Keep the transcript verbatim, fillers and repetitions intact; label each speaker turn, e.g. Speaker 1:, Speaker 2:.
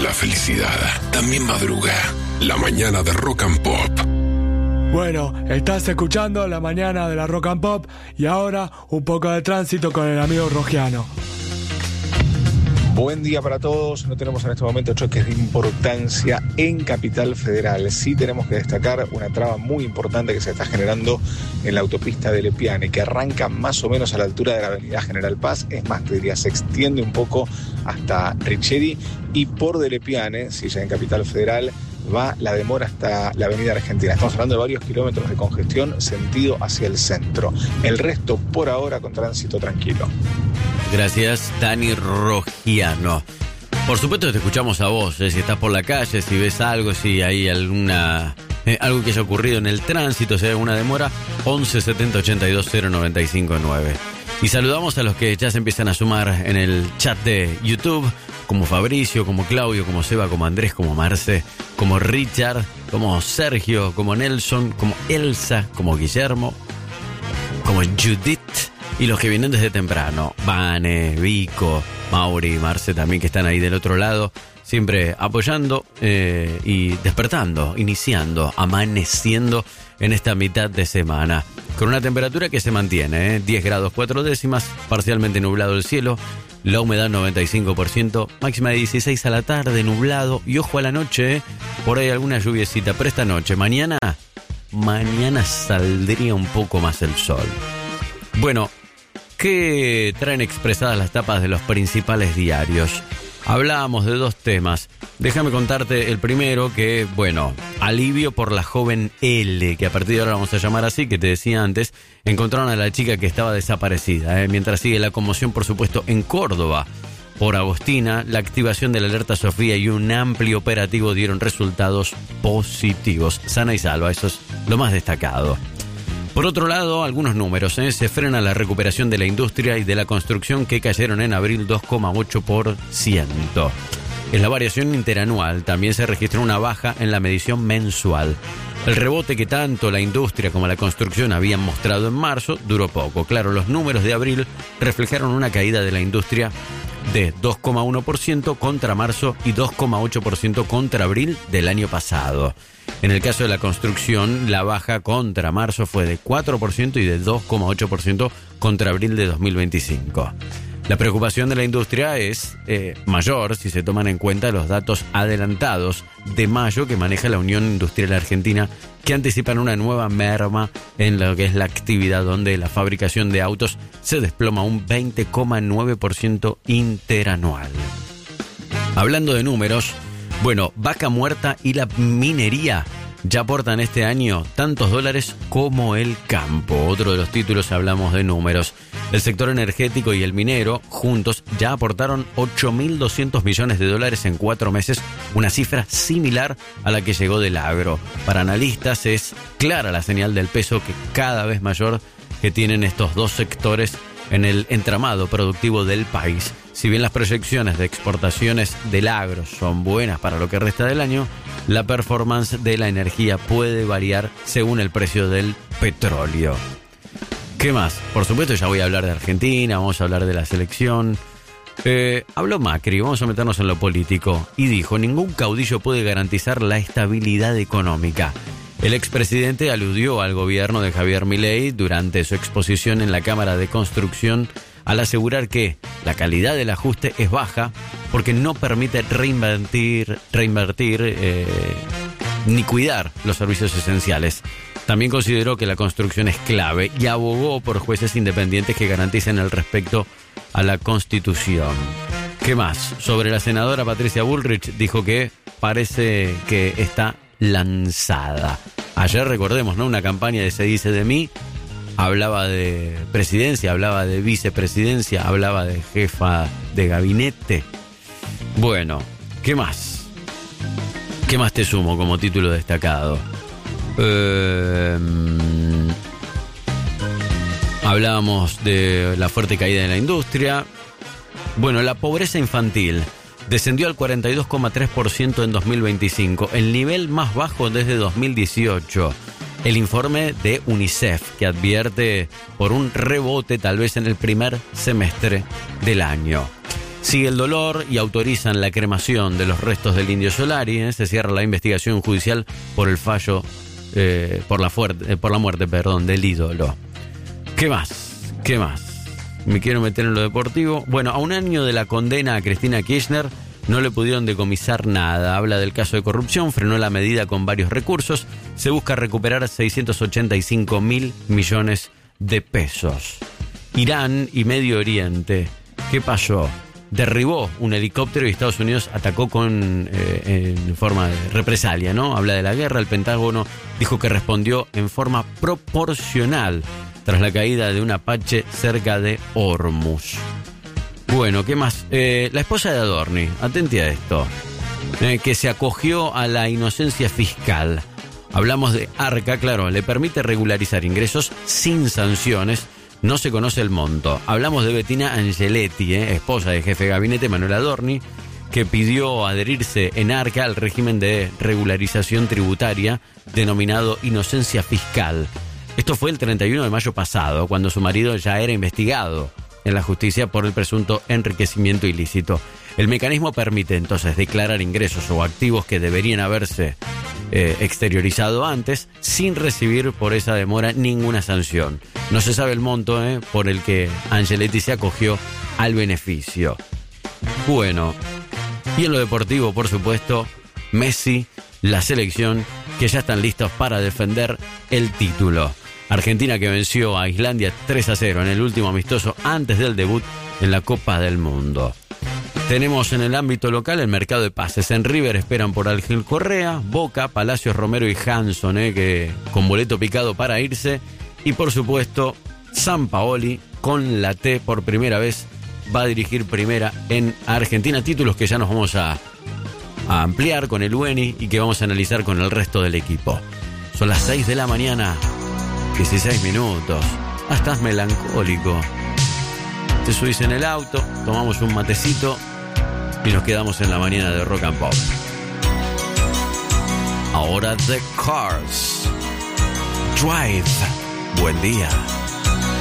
Speaker 1: La felicidad también madruga. La mañana de Rock and Pop.
Speaker 2: Bueno, estás escuchando La Mañana de la Rock and Pop y ahora un poco de tránsito con el amigo Rogiano.
Speaker 3: Buen día para todos. No tenemos en este momento choques de importancia en Capital Federal. Sí tenemos que destacar una traba muy importante que se está generando en la autopista de Lepiane, que arranca más o menos a la altura de la avenida General Paz. Es más, te diría, se extiende un poco hasta Richeri, y por de Lepiane, si ya en Capital Federal, va la demora hasta la avenida Argentina. Estamos hablando de varios kilómetros de congestión sentido hacia el centro. El resto por ahora con tránsito tranquilo.
Speaker 4: Gracias, Dani Rogiano. Por supuesto te escuchamos a vos, eh, si estás por la calle, si ves algo, si hay alguna eh, algo que haya ocurrido en el tránsito, si hay alguna demora, once setenta ochenta y dos cero noventa y cinco nueve. Y saludamos a los que ya se empiezan a sumar en el chat de YouTube, como Fabricio, como Claudio, como Seba, como Andrés, como Marce, como Richard, como Sergio, como Nelson, como Elsa, como Guillermo, como Judith, y los que vienen desde temprano, Vane, Vico, Mauri, Marce también, que están ahí del otro lado, siempre apoyando eh, y despertando, iniciando, amaneciendo en esta mitad de semana, con una temperatura que se mantiene, ¿eh? diez grados cuatro décimas, parcialmente nublado el cielo, la humedad noventa y cinco por ciento, máxima de dieciséis a la tarde, nublado, y ojo a la noche, ¿eh? por ahí alguna lluviecita, pero esta noche, mañana, mañana saldría un poco más el sol. Bueno, ¿qué traen expresadas las tapas de los principales diarios? Hablábamos de dos temas. Déjame contarte el primero, que, bueno, alivio por la joven L, que a partir de ahora vamos a llamar así, que te decía antes. Encontraron a la chica que estaba desaparecida, ¿eh? Mientras sigue la conmoción, por supuesto, en Córdoba. Por Agostina, la activación de la alerta Sofía y un amplio operativo dieron resultados positivos. Sana y salva, eso es lo más destacado. Por otro lado, algunos números, ¿eh? Se frena la recuperación de la industria y de la construcción, que cayeron en abril dos coma ocho por ciento. En la variación interanual también se registró una baja en la medición mensual. El rebote que tanto la industria como la construcción habían mostrado en marzo duró poco. Claro, los números de abril reflejaron una caída de la industria de dos coma uno por ciento contra marzo y dos coma ocho por ciento contra abril del año pasado. En el caso de la construcción, la baja contra marzo fue de cuatro por ciento y de dos coma ocho por ciento contra abril de dos mil veinticinco. La preocupación de la industria es eh, mayor si se toman en cuenta los datos adelantados de mayo que maneja la Unión Industrial Argentina, que anticipan una nueva merma en lo que es la actividad, donde la fabricación de autos se desploma un veinte coma nueve por ciento interanual. Hablando de números, bueno, Vaca Muerta y la minería ya aportan este año tantos dólares como el campo. Otro de los títulos, hablamos de números. El sector energético y el minero juntos ya aportaron ocho mil doscientos millones de dólares en cuatro meses, una cifra similar a la que llegó del agro. Para analistas es clara la señal del peso que cada vez mayor que tienen estos dos sectores en el entramado productivo del país. Si bien las proyecciones de exportaciones del agro son buenas para lo que resta del año, la performance de la energía puede variar según el precio del petróleo. ¿Qué más? Por supuesto, ya voy a hablar de Argentina, vamos a hablar de la selección. Eh, habló Macri, vamos a meternos en lo político, y dijo: ningún caudillo puede garantizar la estabilidad económica. El expresidente aludió al gobierno de Javier Milei durante su exposición en la Cámara de Construcción, al asegurar que la calidad del ajuste es baja porque no permite reinvertir, reinvertir eh, ni cuidar los servicios esenciales. También consideró que la construcción es clave y abogó por jueces independientes que garanticen el respeto a la Constitución. ¿Qué más? Sobre la senadora Patricia Bullrich, dijo que parece que está lanzada. Ayer, recordemos, ¿no?, una campaña de Se dice de mí. Hablaba de presidencia, hablaba de vicepresidencia, hablaba de jefa de gabinete. Bueno, ¿qué más? ¿Qué más te sumo como título destacado? Eh, hablábamos de la fuerte caída en la industria. Bueno, la pobreza infantil descendió al cuarenta y dos coma tres por ciento en dos mil veinticinco, el nivel más bajo desde dos mil dieciocho. El informe de UNICEF, que advierte por un rebote tal vez en el primer semestre del año. Sigue el dolor y autorizan la cremación de los restos del Indio Solari. ¿eh? Se cierra la investigación judicial por el fallo, eh, por, la fuerte, eh, por la muerte perdón, del ídolo. ¿Qué más? ¿Qué más? Me quiero meter en lo deportivo. Bueno, a un año de la condena a Cristina Kirchner no le pudieron decomisar nada. Habla del caso de corrupción, frenó la medida con varios recursos. Se busca recuperar seiscientos ochenta y cinco mil millones de pesos. Irán y Medio Oriente. ¿Qué pasó? Derribó un helicóptero y Estados Unidos atacó con eh, en forma de represalia, ¿no? Habla de la guerra. El Pentágono dijo que respondió en forma proporcional tras la caída de un Apache cerca de Hormuz. Bueno, ¿qué más? Eh, la esposa de Adorni, atente a esto, eh, que se acogió a la inocencia fiscal. Hablamos de ARCA, claro, le permite regularizar ingresos sin sanciones. No se conoce el monto. Hablamos de Bettina Angeletti, eh, esposa del jefe de gabinete Manuel Adorni, que pidió adherirse en ARCA al régimen de regularización tributaria denominado inocencia fiscal. Esto fue el treinta y uno de mayo pasado, cuando su marido ya era investigado en la justicia por el presunto enriquecimiento ilícito. El mecanismo permite entonces declarar ingresos o activos que deberían haberse eh, exteriorizado antes sin recibir por esa demora ninguna sanción. No se sabe el monto eh, por el que Angeletti se acogió al beneficio. Bueno, y en lo deportivo, por supuesto, Messi, la selección, que ya están listos para defender el título. Argentina que venció a Islandia tres a cero en el último amistoso antes del debut en la Copa del Mundo. Tenemos en el ámbito local el mercado de pases. En River esperan por Ángel Correa, Boca, Palacios, Romero y Hanson, eh, que con boleto picado para irse. Y por supuesto, Sampaoli con la T por primera vez va a dirigir primera en Argentina. Títulos que ya nos vamos a, a ampliar con el U E N I y que vamos a analizar con el resto del equipo. Son las seis de la mañana, dieciséis minutos. Ah, estás melancólico. Te subís en el auto, tomamos un matecito y nos quedamos en la mañana de Rock and Pop. Ahora The Cars. Drive. Buen día.